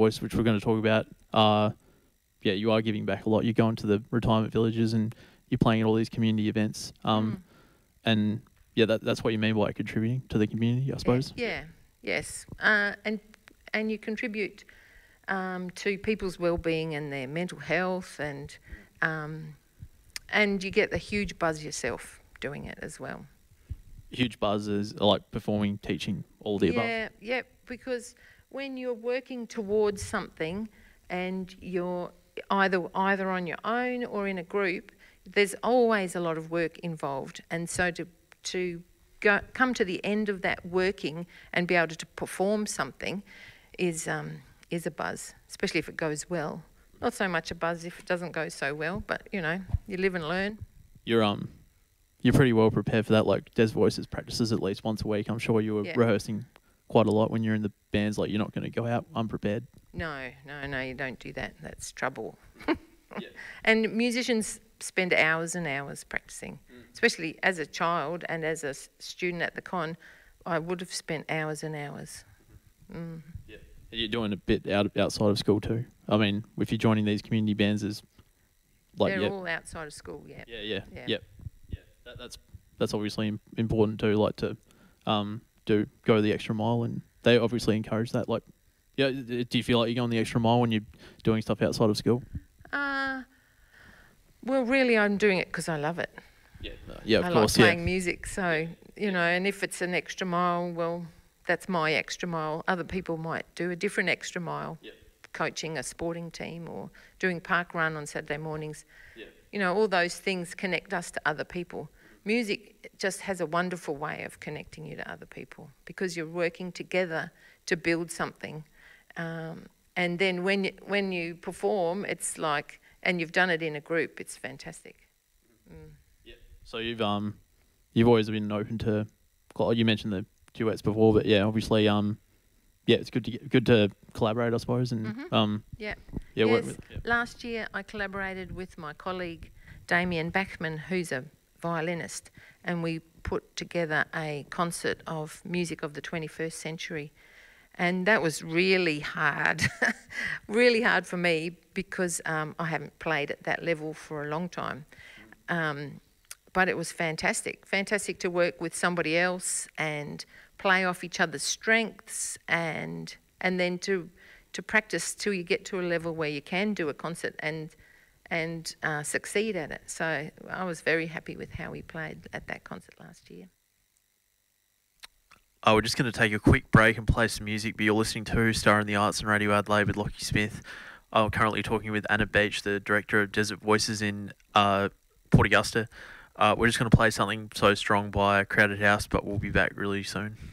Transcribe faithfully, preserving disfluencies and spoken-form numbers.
Voices, which we're going to talk about, uh, yeah, you are giving back a lot. You're going to the retirement villages and you're playing at all these community events. Um, Mm. And yeah, that, that's what you mean by contributing to the community, I suppose. Yeah, yeah, yes. Uh, and and you contribute um, to people's well-being and their mental health, and um, and you get a huge buzz yourself doing it as well. Huge buzzes, like performing, teaching, all the above. Yeah, yeah, because when you're working towards something and you're either either on your own or in a group, there's always a lot of work involved. And so to to go, come to the end of that working and be able to perform something is um, is a buzz, especially if it goes well. Not so much a buzz if it doesn't go so well, but you know, you live and learn. You're um, you're pretty well prepared for that. Like Des Voices practices at least once a week. I'm sure you were Yeah. rehearsing quite a lot when you're in the bands. Like you're not going to go out unprepared. No, no, no, you don't do that. That's trouble. Yeah. And musicians spend hours and hours practicing, mm. especially as a child and as a s- student at the con. I would have spent hours and hours. Mm. Yeah. And you're doing a bit out outside of school too. I mean, if you're joining these community bands, is like They're yeah, all outside of school, yeah. yeah, yeah, Yeah. yeah, yeah. That, that's that's obviously im- important too. Like to um do go the extra mile, and they obviously encourage that. Like, yeah, do you feel like you're going the extra mile when you're doing stuff outside of school? Uh, well, really, I'm doing it because I love it. Yeah, uh, yeah, of I course, like playing yeah. music, so, you know, and if it's an extra mile, well, that's my extra mile. Other people might do a different extra mile, Yeah. coaching a sporting team or doing park run on Saturday mornings. Yeah. You know, all those things connect us to other people. Music just has a wonderful way of connecting you to other people because you're working together to build something. Um, and then when you, when you perform, it's like, and you've done it in a group, it's fantastic. Mm. Yeah. So you've um, you've always been open to. well, You mentioned the duets before, but yeah, obviously um, yeah, it's good to get, good to collaborate, I suppose, and Mhm. um, Yeah. yeah, work Yes. with. Yeah. Last year I collaborated with my colleague Damien Bachman, who's a violinist, and we put together a concert of music of the twenty-first century. And that was really hard, really hard for me because um, I haven't played at that level for a long time. Um, but it was fantastic, fantastic to work with somebody else and play off each other's strengths, and and then to to practice till you get to a level where you can do a concert and and uh, succeed at it. So I was very happy with how we played at that concert last year. Oh, we're just going to take a quick break and play some music, but you're listening to Star in the Arts and Radio Adelaide with Lockie Smith. I'm currently talking with Anna Beach, the director of Desert Voices in uh, Port Augusta. Uh, we're just going to play something So Strong by Crowded House, but we'll be back really soon.